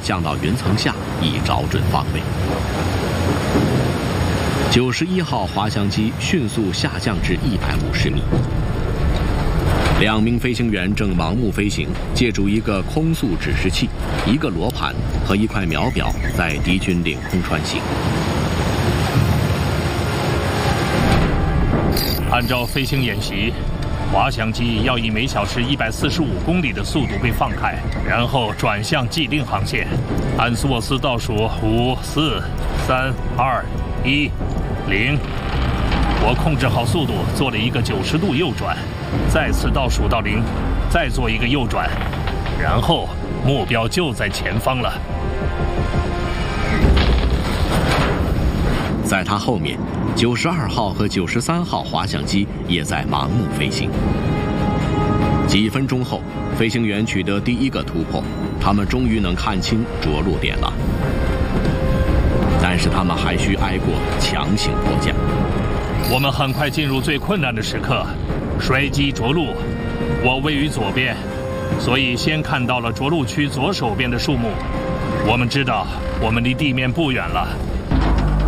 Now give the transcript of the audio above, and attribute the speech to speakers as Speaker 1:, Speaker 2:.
Speaker 1: 降到云层下，以找准方位。91号滑翔机迅速下降至150米。2名飞行员正盲目飞行，借助一个空速指示器、一个罗盘和一块秒表，在敌军领空穿行。
Speaker 2: 按照飞行演习，滑翔机要以每小时145公里的速度被放开，然后转向既定航线。按斯沃斯倒数5、4、3、2、1、0。我控制好速度，做了一个90度右转，再次倒数到0，再做一个右转，然后目标就在前方了。
Speaker 1: 在它后面，92号和93号滑翔机也在盲目飞行。几分钟后，飞行员取得第一个突破，他们终于能看清着陆点了。但是他们还需挨过强行迫降。
Speaker 2: 我们很快进入最困难的时刻，衰机着陆。我位于左边，所以先看到了着陆区左手边的树木。我们知道我们离地面不远了。